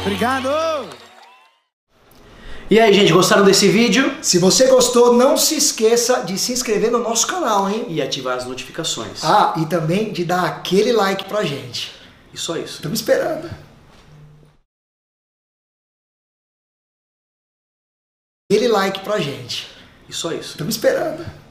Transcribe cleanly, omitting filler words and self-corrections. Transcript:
Obrigado! E aí, gente, gostaram desse vídeo? Se você gostou, não se esqueça de se inscrever no nosso canal, hein? E ativar as notificações. Ah, e também de dar aquele like pra gente. E só isso. Estamos esperando. Aquele like pra gente. E só isso. Estamos esperando.